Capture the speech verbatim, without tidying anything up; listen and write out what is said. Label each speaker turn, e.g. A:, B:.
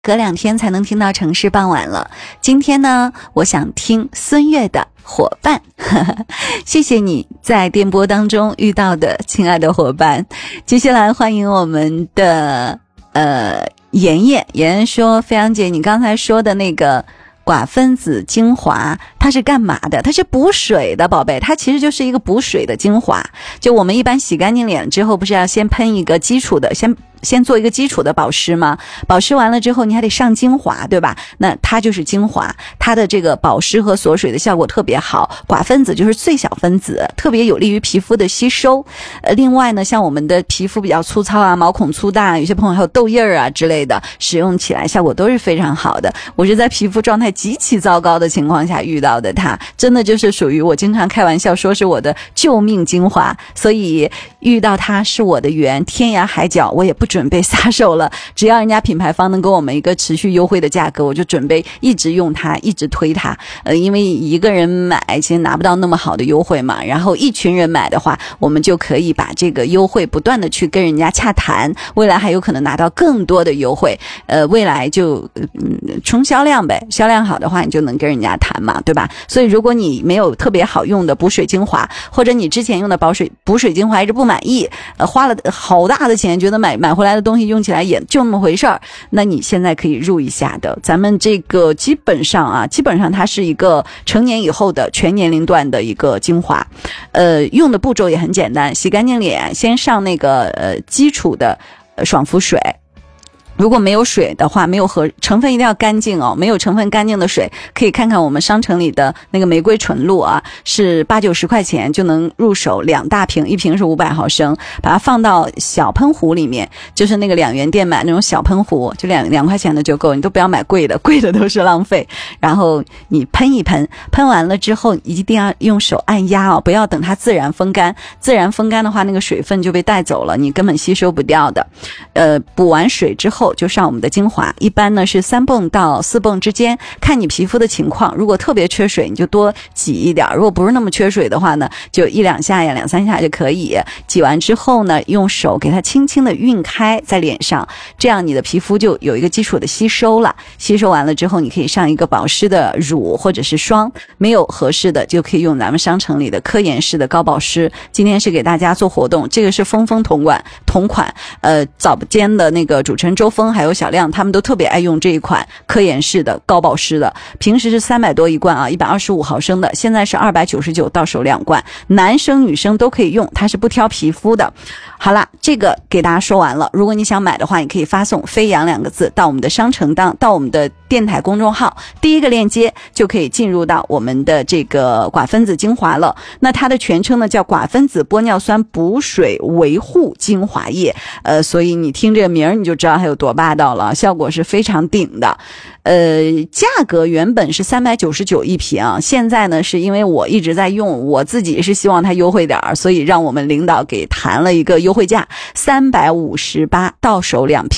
A: 隔两天才能听到城市傍晚了。今天呢，我想听孙悦的伙伴。谢谢你在电波当中遇到的亲爱的伙伴。接下来欢迎我们的呃妍妍。妍妍说，飞扬姐，你刚才说的那个寡分子精华它是干嘛的？它是补水的，宝贝，它其实就是一个补水的精华。就我们一般洗干净脸之后，不是要先喷一个基础的，先先做一个基础的保湿吗？保湿完了之后你还得上精华，对吧？那它就是精华，它的这个保湿和锁水的效果特别好。寡分子就是最小分子，特别有利于皮肤的吸收。呃，另外呢，像我们的皮肤比较粗糙啊，毛孔粗大，有些朋友还有痘印儿啊之类的，使用起来效果都是非常好的。我是在皮肤状态极其糟糕的情况下遇到的它，真的就是属于我经常开玩笑说是我的救命精华，所以遇到它是我的缘，天涯海角我也不准备撒手了，只要人家品牌方能给我们一个持续优惠的价格，我就准备一直用它，一直推它。呃，因为一个人买其实拿不到那么好的优惠嘛，然后一群人买的话，我们就可以把这个优惠不断的去跟人家洽谈，未来还有可能拿到更多的优惠。呃，未来就嗯冲销量呗，销量好的话你就能跟人家谈嘛，对吧？所以如果你没有特别好用的补水精华，或者你之前用的保水补水精华一直不满意，呃，花了好大的钱，觉得买买回来的东西用起来也就那么回事儿，那你现在可以入一下的。咱们这个基本上啊，基本上它是一个成年以后的全年龄段的一个精华。呃，用的步骤也很简单，洗干净脸，先上那个呃基础的呃爽肤水。如果没有水的话，没有和成分一定要干净哦，没有成分干净的水，可以看看我们商城里的那个玫瑰纯露啊，是八九十块钱就能入手两大瓶，一瓶是五百毫升，把它放到小喷壶里面，就是那个两元店买那种小喷壶，就两两块钱的就够，你都不要买贵的，贵的都是浪费。然后你喷一喷，喷完了之后一定要用手按压哦，不要等它自然风干，自然风干的话那个水分就被带走了，你根本吸收不掉的。呃，补完水之后就上我们的精华，一般呢是三泵到四泵之间，看你皮肤的情况，如果特别缺水你就多挤一点，如果不是那么缺水的话呢，就一两下呀两三下就可以。挤完之后呢，用手给它轻轻的晕开在脸上，这样你的皮肤就有一个基础的吸收了。吸收完了之后，你可以上一个保湿的乳或者是霜，没有合适的就可以用咱们商城里的科颜氏的高保湿。今天是给大家做活动，这个是峰峰同款同款，呃，早间的那个主持人周峰还有小亮他们都特别爱用这一款科颜氏的高保湿的，平时是三百多一罐啊，一百二十五毫升的，现在是二百九十九到手两罐，男生女生都可以用，它是不挑皮肤的。好啦，这个给大家说完了，如果你想买的话，你可以发送飞扬两个字到我们的商城当到我们的电台公众号，第一个链接就可以进入到我们的这个寡分子精华了。那它的全称呢叫寡分子玻尿酸补水维护精华液，呃，所以你听这个名儿你就知道它有多霸道了，效果是非常顶的。呃，价格原本是三百九十九一瓶，现在呢是因为我一直在用，我自己是希望它优惠点儿，所以让我们领导给谈了一个优惠价，三百五十八到手两瓶。